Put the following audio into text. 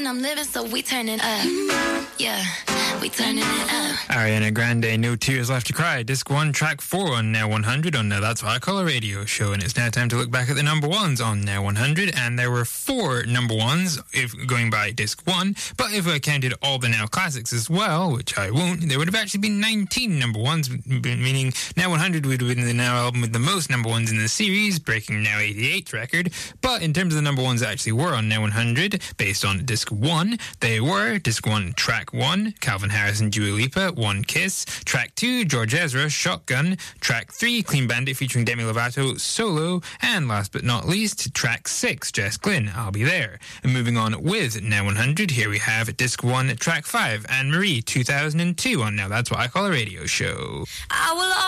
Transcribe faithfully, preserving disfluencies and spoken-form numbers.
and I'm living, so we turning up. Yeah, we turning it up. Ariana Grande, No Tears Left to Cry, Disc one, Track four on Now one hundred on Now That's What I Call a Radio Show. And it's now time to look back at the number ones on Now one hundred. And there were four number ones, if going by Disc one. But if I counted all the Now Classics as well, which I won't, there would have actually been nineteen number ones, meaning Now one hundred would have been the Now album with the most number ones in the series, breaking Now eighty-eight's record. But in terms of the number ones that actually were on Now one hundred, based on Disc one, they were Disc one, Track one, Calvin Harris and Dua Lipa, One Kiss. Track two, George Ezra, Shotgun. Track three, Clean Bandit featuring Demi Lovato, Solo. And last but not least, Track six, Jess Glynn, I'll Be There. And moving on with Now one hundred, here we have Disc one, Track five, Anne Marie, two thousand two on Now That's What I Call a Radio Show. I will